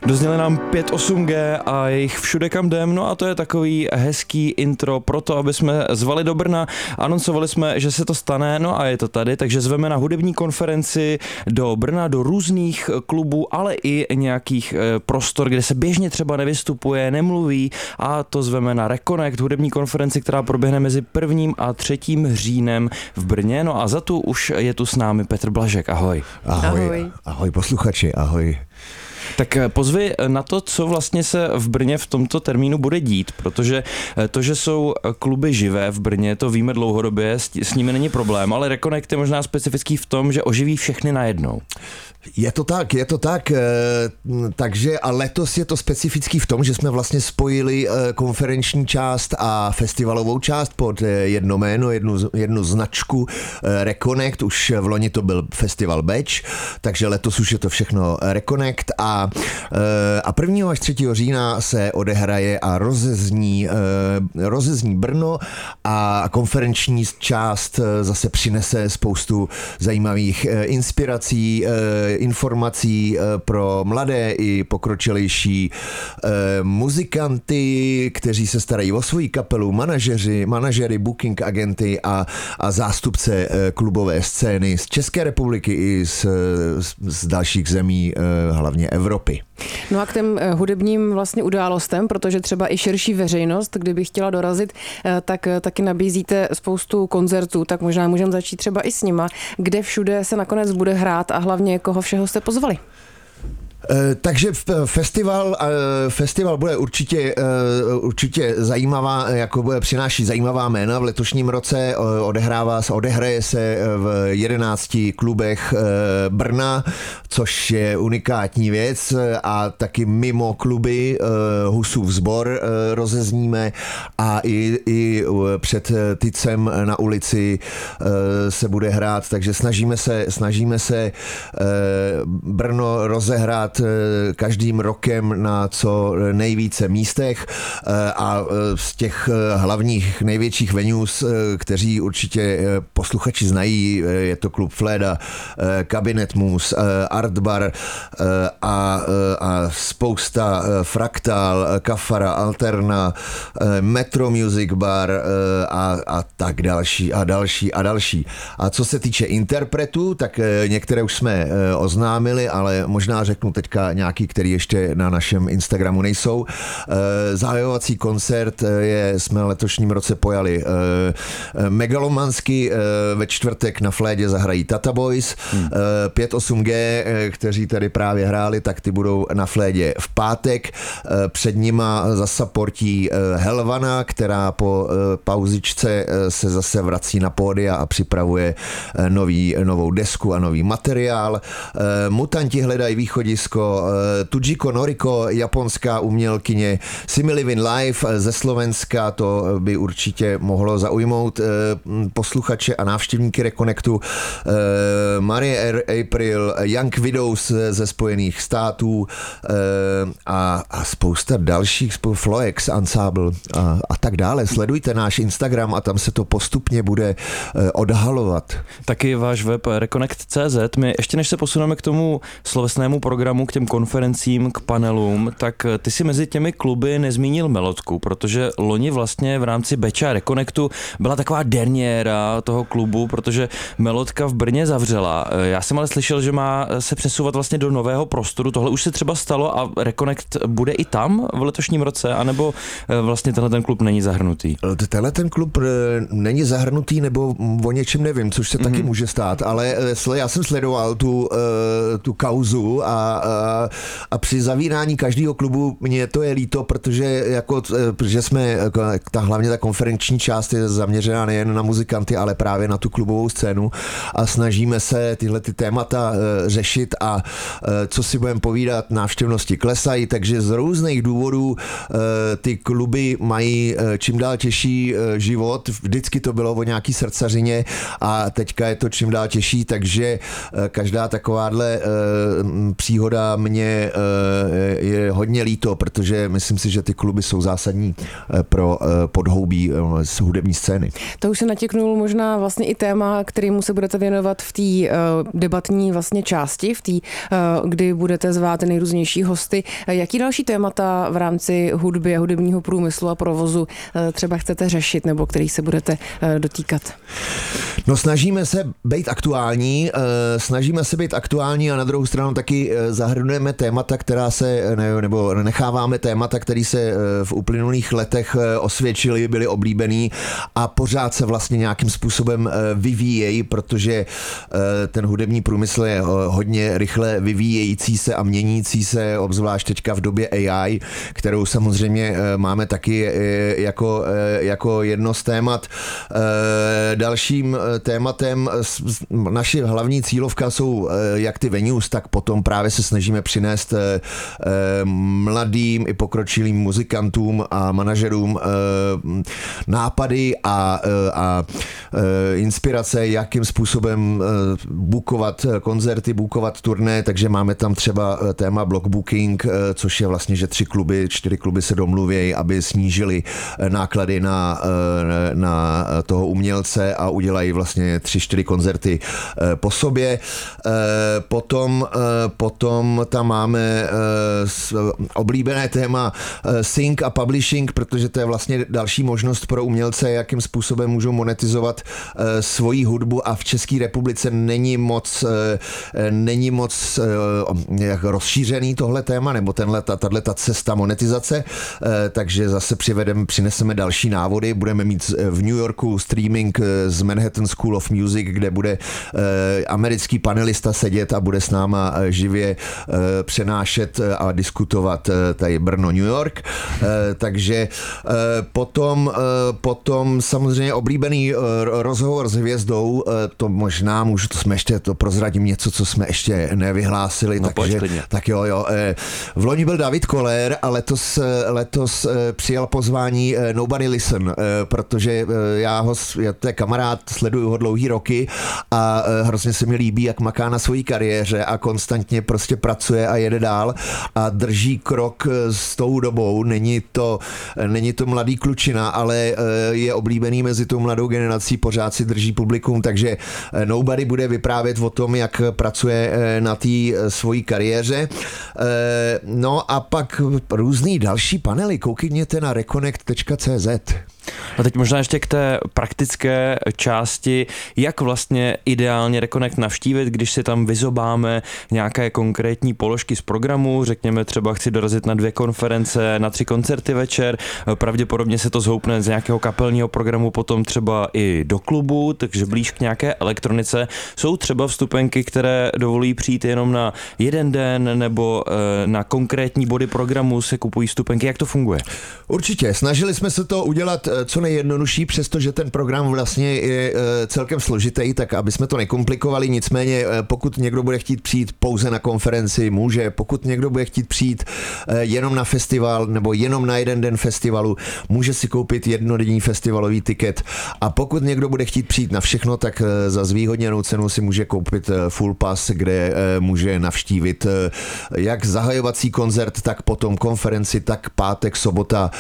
Dozněli nám 5-8G a jejich Všude kam jdem, no a to je takový hezký intro pro to, aby jsme zvali do Brna. Anoncovali jsme, že se to stane, no a je to tady, takže zveme na hudební konferenci do Brna, do různých klubů, ale i nějakých prostor, kde se běžně třeba nevystupuje, nemluví, a to zveme na Reconnect, hudební konferenci, která proběhne mezi 1. a 3. říjnem v Brně. No a za tu už je tu s námi Petr Blažek. Ahoj. Ahoj. Ahoj posluchači, ahoj. Tak pozvi na to, co vlastně se v Brně v tomto termínu bude dít, protože to, že jsou kluby živé v Brně, to víme dlouhodobě, s nimi není problém, ale Reconnect je možná specifický v tom, že oživí všechny najednou. Je to tak, takže a letos je to specifický v tom, že jsme vlastně spojili konferenční část a festivalovou část pod jedno jméno, jednu značku Reconnect, už v loni to byl festival Batch, takže letos už je to všechno Reconnect a 1. až 3. října se odehraje a rozezní Brno a konferenční část zase přinese spoustu zajímavých inspirací, informací pro mladé i pokročilejší muzikanty, kteří se starají o svoji kapelu, manažery, booking agenty a zástupce klubové scény z České republiky i z dalších zemí, hlavně Evropy. No a k těm hudebním vlastně událostem, protože třeba i širší veřejnost, kdyby chtěla dorazit, tak taky nabízíte spoustu koncertů, tak možná můžeme začít třeba i s nima. Kde všude se nakonec bude hrát a hlavně koho všeho jste pozvali? Takže festival bude určitě zajímavá, přináší zajímavá jména v letošním roce, odehraje se v 11 klubech Brna, což je unikátní věc, a taky mimo kluby Husův sbor rozezníme a i před Tycem na ulici se bude hrát, takže snažíme se Brno rozehrát každým rokem na co nejvíce místech a z těch hlavních největších venues, kteří určitě posluchači znají, je to klub Fleda, Kabinet Mus, Art Bar a spousta Fraktal, Kafara, Alterna, Metro Music Bar a tak další. A co se týče interpretů, tak některé už jsme oznámili, ale možná řeknu teďka nějaký, který ještě na našem Instagramu nejsou. Zahajovací koncert jsme letošním roce pojali megalomansky, ve čtvrtek na Flédě zahrají Tata Boys, 5-8G, kteří tady právě hráli, tak ty budou na Flédě v pátek. Před nima zasaportí Helvana, která po pauzičce se zase vrací na pódia a připravuje novou desku a nový materiál. Mutanti hledají východisko, Tujiko Noriko, japonská umělkyně, Simi Living Life ze Slovenska, to by určitě mohlo zaujmout posluchače a návštěvníky Reconnectu, Marie April, Young Widows ze Spojených států a spousta dalších, Floex Ensemble a tak dále. Sledujte náš Instagram a tam se to postupně bude odhalovat. Taky váš web reconnect.cz. My ještě než se posuneme k tomu slovesnému programu, k těm konferencím, k panelům, tak ty si mezi těmi kluby nezmínil Melodku, protože loni vlastně v rámci Beča Reconnectu byla taková derniéra toho klubu, protože Melodka v Brně zavřela. Já jsem ale slyšel, že má se přesouvat vlastně do nového prostoru. Tohle už se třeba stalo a Reconnect bude i tam v letošním roce, anebo vlastně tenhle ten klub není zahrnutý? Tenhle ten klub není zahrnutý, nebo o něčem nevím, což se taky může stát, ale já jsem sledoval tu kauzu a při zavírání každého klubu mě to je líto, protože jsme, hlavně ta konferenční část je zaměřená nejen na muzikanty, ale právě na tu klubovou scénu a snažíme se tyhle ty témata řešit a co si budeme povídat, návštěvnosti klesají, takže z různých důvodů ty kluby mají čím dál těžší život, vždycky to bylo o nějaký srdcařině a teďka je to čím dál těžší, takže každá takováhle příhoda mě je hodně líto, protože myslím si, že ty kluby jsou zásadní pro podhoubí z hudební scény. To už se natěknul možná vlastně i téma, kterému se budete věnovat v té debatní vlastně části části, v té, kdy budete zvát nejrůznější hosty. Jaký další témata v rámci hudby a hudebního průmyslu a provozu třeba chcete řešit nebo který se budete dotýkat? No snažíme se být aktuální a na druhou stranu taky zahrnujeme témata, která se, nebo necháváme témata, které se v uplynulých letech osvědčily, byly oblíbený a pořád se vlastně nějakým způsobem vyvíjejí, protože ten hudební průmysl je hodně rychle vyvíjející se a měnící se, obzvlášť teďka v době AI, kterou samozřejmě máme taky jako jedno z témat. Dalším tématem, naše hlavní cílovka jsou jak ty venues, tak potom právě se snažíme přinést mladým i pokročilým muzikantům a manažerům nápady a inspirace, jakým způsobem bookovat koncerty, bookovat turné, takže máme tam třeba téma block booking, což je vlastně, že 4 kluby se domluvějí, aby snížili náklady na toho umělce a udělají vlastně 3-4 koncerty po sobě. Potom tam máme oblíbené téma sync a publishing, protože to je vlastně další možnost pro umělce, jakým způsobem můžou monetizovat svoji hudbu a v České republice není moc rozšířený tohle téma, nebo tato cesta monetizace, takže zase přineseme další návody, budeme mít v New Yorku streaming z Manhattan School of Music, kde bude americký panelista sedět a bude s náma živě přenášet a diskutovat tady Brno, New York. Takže potom samozřejmě oblíbený rozhovor s hvězdou, to možná to jsme ještě to prozradím něco, co jsme ještě nevyhlásili, no, tak jo. V loni byl David Koller a letos přijal pozvání Nobody Listen, protože to je kamarád, sleduju ho dlouhý roky a hrozně se mi líbí, jak maká na svojí kariéře a konstantně prostě pracuje a jede dál a drží krok s tou dobou. Není to mladý klučina, ale je oblíbený mezi tou mladou generací, pořád si drží publikum, takže Nobody bude vyprávět o tom, jak pracuje na té svojí kariéře. No a pak různý další panely, koukněte na reconnect.cz. A teď možná ještě k té praktické části, jak vlastně ideálně Reconnect navštívit, když si tam vyzobáme nějaké konkrétní položky z programu, řekněme třeba chci dorazit na 2 konference, na 3 koncerty večer, pravděpodobně se to zhoupne z nějakého kapelního programu potom třeba i do klubu, takže blíž k nějaké elektronice. Jsou třeba vstupenky, které dovolují přijít jenom na jeden den nebo na konkrétní body programu se kupují vstupenky, jak to funguje? Určitě, snažili jsme se to udělat co nejjednodušší, přestože ten program vlastně je celkem složitý, tak aby jsme to nekomplikovali, nicméně pokud někdo bude chtít přijít pouze na konferenci, může, pokud někdo bude chtít přijít jenom na festival nebo jenom na jeden den festivalu, může si koupit jednodenní festivalový tiket a pokud někdo bude chtít přijít na všechno, tak za zvýhodněnou cenu si může koupit full pass, kde může navštívit jak zahajovací koncert, tak potom konferenci, tak pátek, sobota,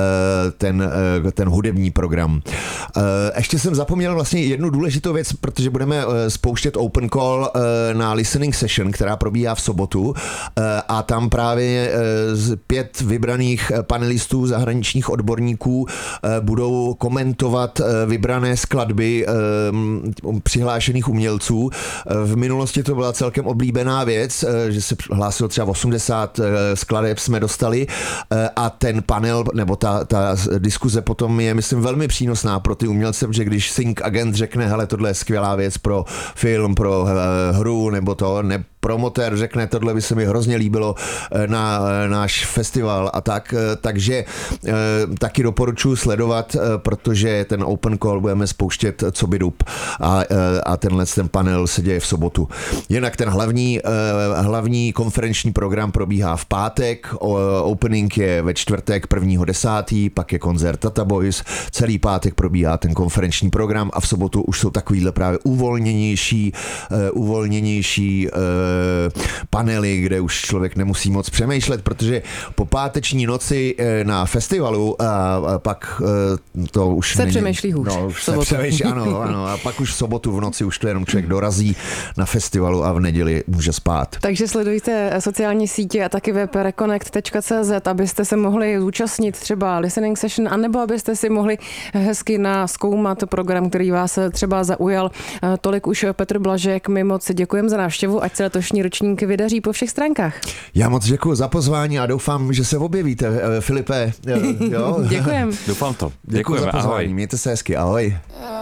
ten hudební program. Ještě jsem zapomněl vlastně jednu důležitou věc, protože budeme spouštět open call na listening session, která probíhá v sobotu a tam právě 5 vybraných panelistů, zahraničních odborníků budou komentovat vybrané skladby přihlášených umělců. V minulosti to byla celkem oblíbená věc, že se hlásilo třeba 80 skladeb jsme dostali a ten panel, nebo ta diskuze potom je, myslím, velmi přínosná pro ty umělce, protože když Sync agent řekne, hele, tohle je skvělá věc pro film, pro hru, nebo to, promotér řekne, tohle by se mi hrozně líbilo na náš festival a tak, takže taky doporučuji sledovat, protože ten open call budeme spouštět co by dub a ten panel se děje v sobotu. Jinak ten hlavní konferenční program probíhá v pátek, opening je ve čtvrtek 1.10., pak je koncert Tata Boy, Voice, celý pátek probíhá ten konferenční program a v sobotu už jsou takovýhle právě uvolněnější panely, kde už člověk nemusí moc přemýšlet, protože po páteční noci na festivalu a pak to už se přemýšlí hůř. No, už se přemýšlí, ano, a pak už v sobotu v noci už to jenom člověk dorazí na festivalu a v neděli může spát. Takže sledujte sociální sítě a taky web reconnect.cz, abyste se mohli zúčastnit třeba listening session, anebo abyste si mohli hezky nazkoumat program, který vás třeba zaujal. Tolik už Petr Blažek, my moc děkujeme za návštěvu, ať se letošní ročník vydaří po všech stránkách. Já moc děkuji za pozvání a doufám, že se objevíte, Filipe. Jo? Děkujem. Doufám to. Děkuji za pozvání, ahoj. Mějte se hezky, ahoj.